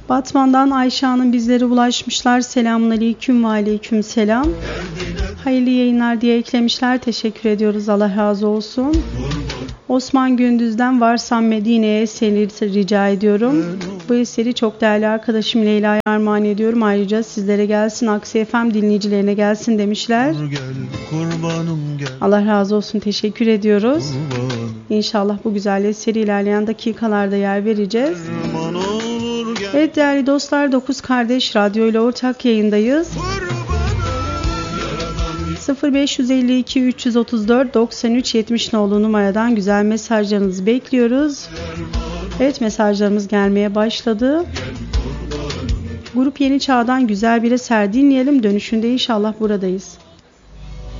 Batman'dan Ayşe Hanım bizlere ulaşmışlar. Selamünaleyküm ve aleykümselam. Hayırlı yayınlar diye eklemişler. Teşekkür ediyoruz. Allah razı olsun. Osman Gündüz'den Varsam Medine'ye eseri rica ediyorum. Bu eseri çok değerli arkadaşım Leyla'ya armağan ediyorum. Ayrıca sizlere gelsin, Aksi FM dinleyicilerine gelsin demişler. Allah razı olsun. Teşekkür ediyoruz. İnşallah bu güzel eseri ilerleyen dakikalarda yer vereceğiz. Evet değerli dostlar, 9 Kardeş Radyo ile ortak yayındayız. 0552 334 93 70 nolu numaradan güzel mesajlarınızı bekliyoruz. Evet, mesajlarımız gelmeye başladı. Grup Yeni Çağ'dan güzel bir eser dinleyelim. Dönüşünde inşallah buradayız.